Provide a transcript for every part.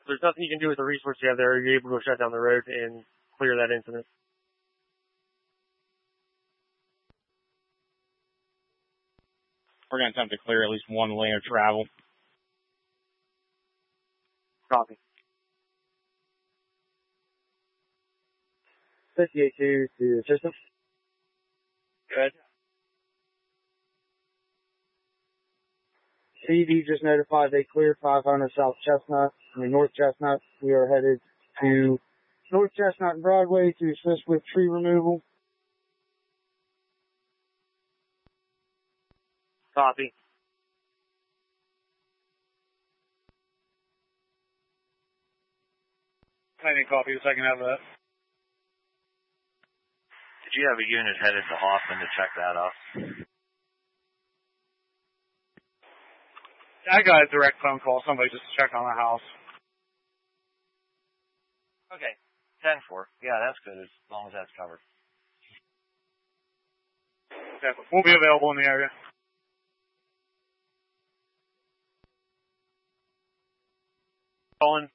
There's nothing you can do with the resource you have there. You're able to shut down the road and clear that incident. We're going to attempt to clear at least one lane of travel. Copy. 58-2 to the system. Good. CD just notified they cleared 500 South Chestnut, North Chestnut. We are headed to North Chestnut and Broadway to assist with tree removal. Copy. I didn't copy the second half of that. Did you have a unit headed to Hoffman to check that out? I got a direct phone call. Somebody just checked on the house. Okay. 10-4. Yeah, that's good as long as that's covered. Yeah, we'll be available in the area. Colin.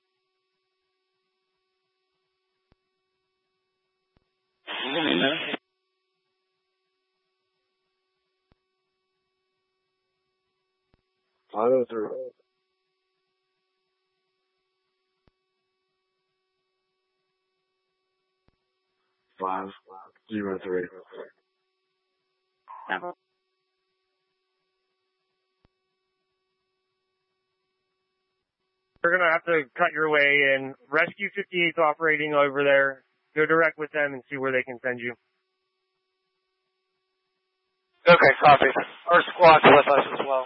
Auto through. Five, 0, 3. You're going to have to cut your way in. Rescue 58's operating over there. Go direct with them and see where they can send you. Okay, copy. Our squad's with us as well.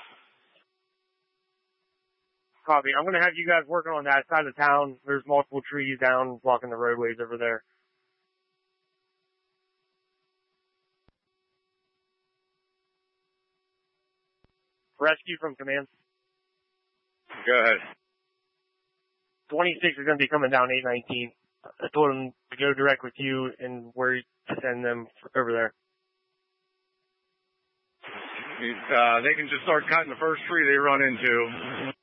Copy. I'm going to have you guys working on that side of town. There's multiple trees down blocking the roadways over there. Rescue from command. Go ahead. 26 is going to be coming down 819. I told them to go direct with you and where to send them over there. They can just start cutting the first tree they run into.